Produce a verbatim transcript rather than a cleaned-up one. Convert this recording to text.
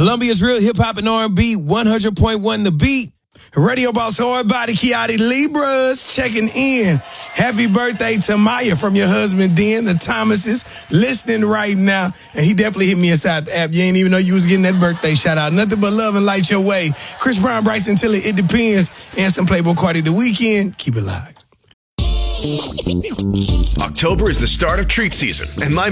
Columbia's real hip-hop and R and B, one hundred point one The Beat. Radio Boss Hard Body Kiati Libras checking in. Happy birthday to Maya from your husband, Den, the Thomases, listening right now. And he definitely hit me inside the app. You ain't even know you was getting that birthday shout out. Nothing but love and light your way. Chris Brown, Bryson Tiller, It Depends, and some Playboy Cardi The Weekend. Keep it live. October is the start of treat season, and my